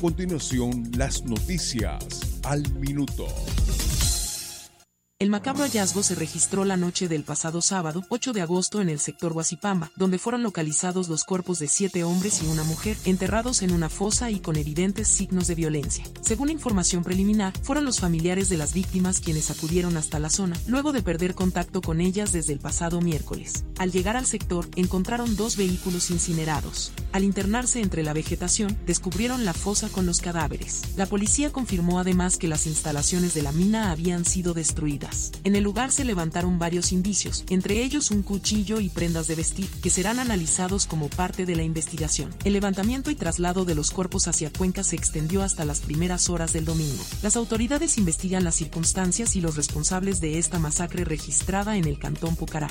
continuación, las noticias al minuto. El macabro hallazgo se registró la noche del pasado sábado, 8 de agosto, en el sector Huasipamba, donde fueron localizados los cuerpos de 7 hombres y una mujer, enterrados en una fosa y con evidentes signos de violencia. Según información preliminar, fueron los familiares de las víctimas quienes acudieron hasta la zona, luego de perder contacto con ellas desde el pasado miércoles. Al llegar al sector, encontraron 2 vehículos incinerados. Al internarse entre la vegetación, descubrieron la fosa con los cadáveres. La policía confirmó además que las instalaciones de la mina habían sido destruidas. En el lugar se levantaron varios indicios, entre ellos un cuchillo y prendas de vestir, que serán analizados como parte de la investigación. El levantamiento y traslado de los cuerpos hacia Cuenca se extendió hasta las primeras horas del domingo. Las autoridades investigan las circunstancias y los responsables de esta masacre registrada en el cantón Pucará.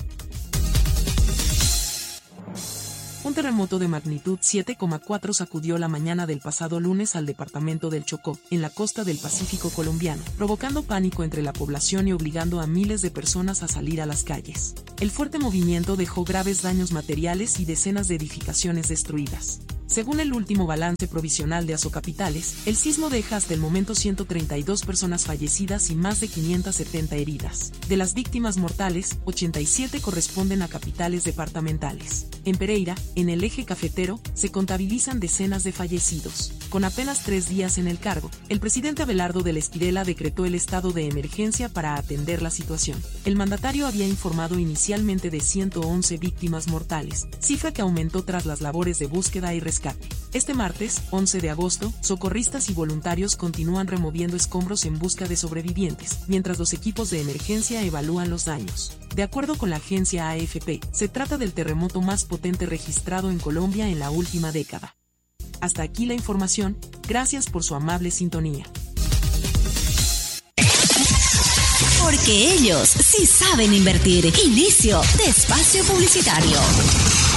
Un terremoto de magnitud 7,4 sacudió la mañana del pasado lunes al departamento del Chocó, en la costa del Pacífico colombiano, provocando pánico entre la población y obligando a miles de personas a salir a las calles. El fuerte movimiento dejó graves daños materiales y decenas de edificaciones destruidas. Según el último balance provisional de Azocapitales, el sismo deja hasta el momento 132 personas fallecidas y más de 570 heridas. De las víctimas mortales, 87 corresponden a capitales departamentales. En Pereira, en el eje cafetero, se contabilizan decenas de fallecidos. Con apenas 3 días en el cargo, el presidente Abelardo del Espriella decretó el estado de emergencia para atender la situación. El mandatario había informado inicialmente de 111 víctimas mortales, cifra que aumentó tras las labores de búsqueda y rescate. Este martes, 11 de agosto, socorristas y voluntarios continúan removiendo escombros en busca de sobrevivientes, mientras los equipos de emergencia evalúan los daños. De acuerdo con la agencia AFP, se trata del terremoto más potente registrado en Colombia en la última década. Hasta aquí la información, gracias por su amable sintonía. Porque ellos sí saben invertir. Inicio de espacio publicitario.